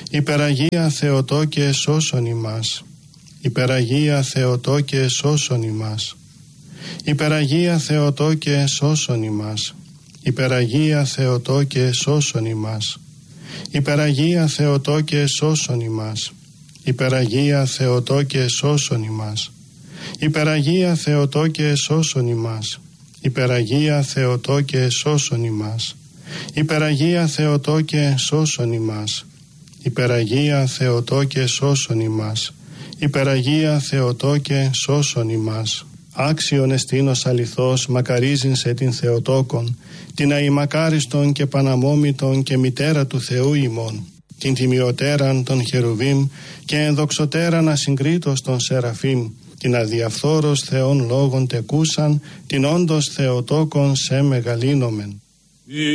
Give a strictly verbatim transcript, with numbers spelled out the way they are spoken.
Υπεραγία Θεοτόκε σώσον ημάς. Υπεραγία Θεοτόκε σώσον ημάς. Υπεραγία Θεοτόκε σώσον ημάς. Υπεραγία Θεοτόκε σώσον ημάς. Υπεραγία Θεοτόκε σώσον ημάς. Υπεραγία Θεοτόκε σώσον ημάς. Υπεραγία Θεοτόκε σώσον ημάς. Υπεραγία Θεοτόκε σώσον ημάς. Υπεραγία Θεοτόκε σώσον ημάς. Υπεραγία Θεοτόκε σώσον ημάς. Υπεραγία Θεοτόκε σώσον ημάς. Άξιον εστίνος αληθώς μακαρίζειν σε την Θεοτόκον, την αημακάριστον και παναμόμητον και μητέρα του Θεού ημών, την τιμιωτέραν των Χερουβίμ και ενδοξωτέραν ασυγκρίτως των Σεραφείμ, την αδιαφθόρος Θεών λόγων τεκούσαν, την όντως Θεοτόκον σε μεγαλύνομεν.